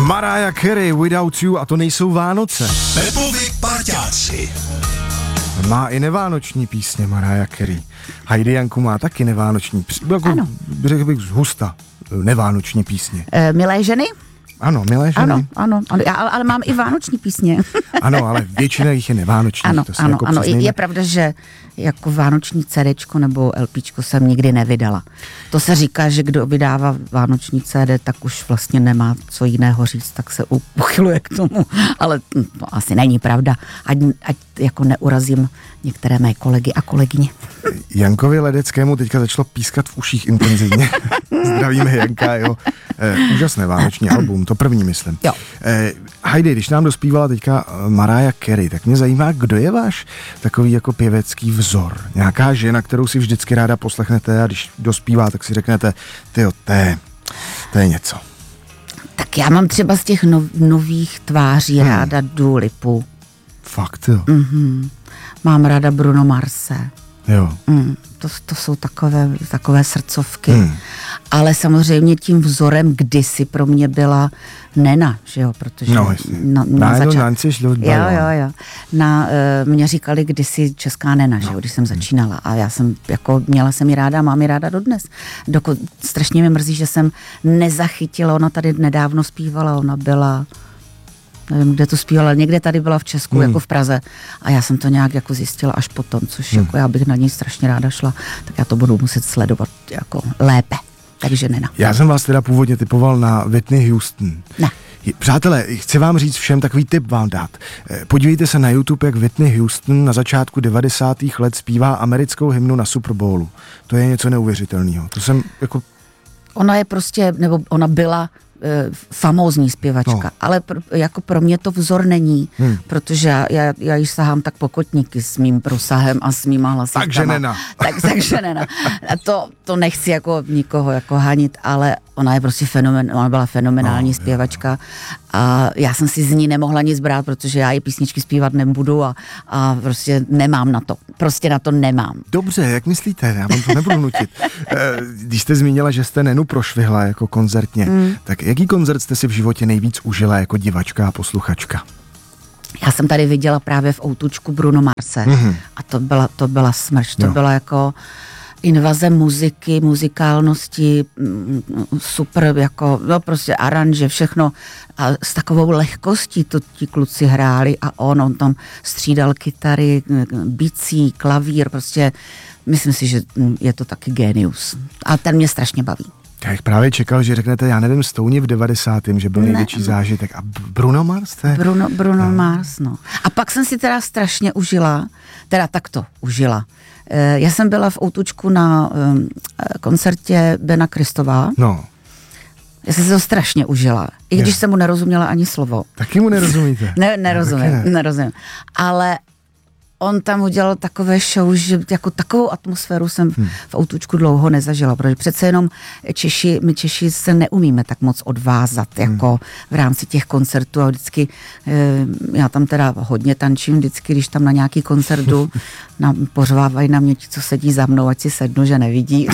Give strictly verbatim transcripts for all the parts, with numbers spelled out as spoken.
Mariah Carey, Without You, a to nejsou Vánoce. Pepovi parťáci. Má i nevánoční písně Mariah Carey. Heidi Janku má taky nevánoční, jako, řekl bych, zhusta nevánoční písně. E, milé ženy? Ano, milé ženy. Ano, ano, ano, ale, ale mám i vánoční písně. Ano, ale většina jich je nevánoční. Ano, to ano, jako ano. přiznejme. Je pravda, že jako vánoční CDčko nebo LPčko jsem nikdy nevydala. To se říká, že kdo vydává vánoční C D, tak už vlastně nemá co jiného říct, tak se uchyluje k tomu. Ale to asi není pravda. Ať, ať jako neurazím některé mé kolegy a kolegyně. Jankovi Ledeckému teďka začalo pískat v uších intenzivně. Zdravíme Janka, jo. E, úžasné vánoční album, to první myslím. Jo. E, Heidi, když nám dospívala teďka Mariah Carey, tak mě zajímá, kdo je váš takový jako pěvecký vzor? Nějaká žena, kterou si vždycky ráda poslechnete a když dospívá, tak si řeknete, tyjo, to je, to je něco. Tak já mám třeba z těch nov, nových tváří hmm. ráda Dua Lipu. Fakt, jo. Mm-hmm. Mám ráda Bruno Marse. Jo. Mm, to, to jsou takové, takové srdcovky. Hmm. Ale samozřejmě tím vzorem kdysi pro mě byla Nena, že jo, protože no, na, na, na začát... jo, jo, jo. Na, uh, mě říkali kdysi česká Nena, no. že jo, když jsem začínala a já jsem, jako měla jsem ji ráda a mám ji ráda dodnes. Doko, strašně mi mrzí, že jsem nezachytila, ona tady nedávno zpívala, ona byla... nevím, kde to zpívala, někde tady byla v Česku, hmm. jako v Praze a já jsem to nějak jako zjistila až potom, což hmm. jako já bych na ní strašně ráda šla, tak já to budu muset sledovat jako lépe, takže Nena. Já jsem vás teda původně typoval na Whitney Houston. Ne. Přátelé, chci vám říct všem takový tip vám dát. Podívejte se na YouTube, jak Whitney Houston na začátku devadesátých let zpívá americkou hymnu na Super Bowlu. To je něco neuvěřitelného. To jsem jako... Ona je prostě, nebo ona byla famózní zpěvačka, no. ale pro, jako pro mě to vzor není, hmm. protože já, já, já již sahám tak pokotníky s mým prosahem a s mýma hlasivkama. Takže Nena. Tak, takže Nena. A to, to nechci jako nikoho jako hanit, ale ona je prostě fenomen, ona byla fenomenální no, zpěvačka jo, jo. a já jsem si z ní nemohla nic brát, protože já ji písničky zpívat nebudu a, a prostě nemám na to. Prostě na to nemám. Dobře, jak myslíte? Já vám to nebudu nutit. Když jste zmínila, že jste Nenu prošvihla jako koncertně, hmm. tak jaký koncert jste si v životě nejvíc užila jako divačka a posluchačka? Já jsem tady viděla právě v Outučku Bruno Marse mm-hmm. a to byla, to byla smršť, to no. byla jako invaze muziky, muzikálnosti, super jako, no prostě aranže, všechno a s takovou lehkostí to ti kluci hráli a on, on tam střídal kytary, bicí, klavír, prostě myslím si, že je to taky génius a ten mě strašně baví. Já bych právě čekal, že řeknete, já nevím, Stouni v devadesátém že byl ne. největší zážitek. A Bruno Mars? To je... Bruno, Bruno no. Mars, no. A pak jsem si teda strašně užila, teda takto užila. Já jsem byla v Outučku na um, koncertě Bena Kristova. No. Já jsem si to strašně užila. I když je. jsem mu nerozuměla ani slovo. Taky mu nerozumíte? Ne, nerozumím, ne. nerozumím. Ale on tam udělal takové show, že jako takovou atmosféru jsem hmm. v Outučku dlouho nezažila, protože přece jenom Češi, my Češi se neumíme tak moc odvázat, hmm. jako v rámci těch koncertů a vždycky, já tam teda hodně tančím, vždycky, když tam na nějaký koncert jdu, na, pořvávají na mě ti, co sedí za mnou, ať si sednu, že nevidí.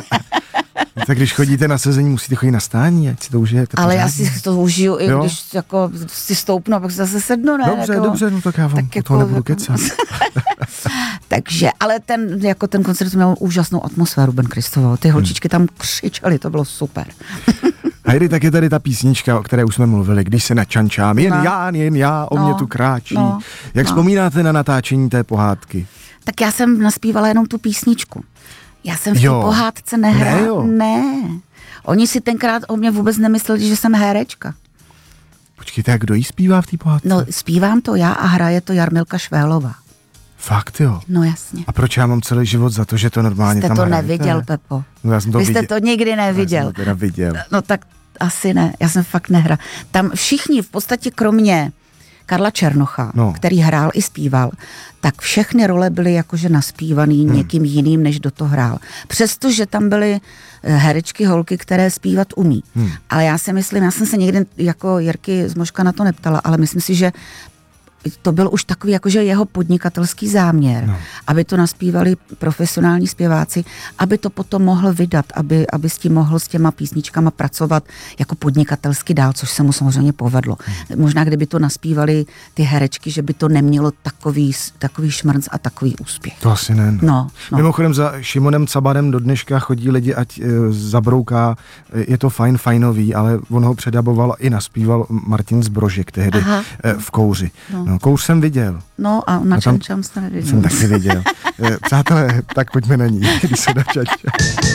Tak když chodíte na sezení, musíte chodit na stání, ať si to užijete. Ale pořádně. já si to užiju, i jo? když jako si stoupnu, pak si zase sednu, ne? Dobře, jako, dobře, no tak já vám tak o toho jako, nebudu kecat. Takže, ale ten, jako ten koncert měl úžasnou atmosféru, Ben Kristoval. Ty holčičky tam křičely, to bylo super. Heidi, tak je tady ta písnička, o které už jsme mluvili, když se načančám, jen no. já, jen já, o no. mě tu kráčí. No. Jak no. vzpomínáte na natáčení té pohádky? Tak já jsem naspívala jenom tu písničku. Já jsem v té pohádce nehrála. Ne, ne. Oni si tenkrát o mě vůbec nemysleli, že jsem herečka. Počkejte, a kdo jí zpívá v té pohádce? No, zpívám to já a hraje to Jarmilka Švélová. Fakt jo? No jasně. A proč já mám celý život za to, že to normálně Jste tam to hrajete? neviděl, Pepo. No, já jsem to Vy jste viděl. to nikdy neviděl. Já jsem to teda viděl. No tak asi ne, já jsem fakt nehra. Tam všichni, v podstatě kromě Karla Černocha, no. který hrál i zpíval, tak všechny role byly jakože naspívaný hmm. někým jiným, než do toho hrál. Přestože tam byly herečky, holky, které zpívat umí. Hmm. Ale já si myslím, já jsem se někdy jako Jirky Zmoška na to neptala, ale myslím si, že to byl už takový jakože jeho podnikatelský záměr, no. aby to naspívali profesionální zpěváci, aby to potom mohl vydat, aby, aby s tím mohl s těma písničkama pracovat jako podnikatelsky dál, což se mu samozřejmě povedlo. Hmm. Možná kdyby to naspívali ty herečky, že by to nemělo takový, takový šmrnc a takový úspěch. To asi ne. No. No, no. Mimochodem za Šimonem Cabarem do dneška chodí lidi, ať e, zabrouká, je to fajn, fajnový, ale on ho předaboval i naspíval Martin Zbrožek tehdy e, v Kouři. No. No, Kouř jsem viděl. No a na čem čem jste neviděl? Jsem taky viděl. E, přátelé, tak pojďme na ní, když se dá čať.